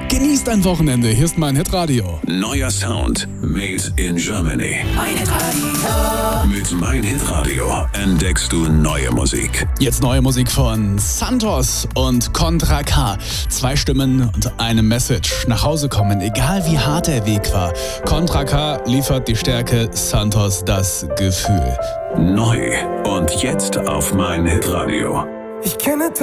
Genießt ein Wochenende. Hier ist mein Hitradio. Neuer Sound made in Germany. Mein Hitradio. Mit Mein Hitradio entdeckst du neue Musik. Jetzt neue Musik von Santos und Contra K. 2 Stimmen und eine Message. Nach Hause kommen, egal wie hart der Weg war. Contra K liefert die Stärke, Santos das Gefühl. Neu und jetzt auf Mein Hitradio. Ich kenne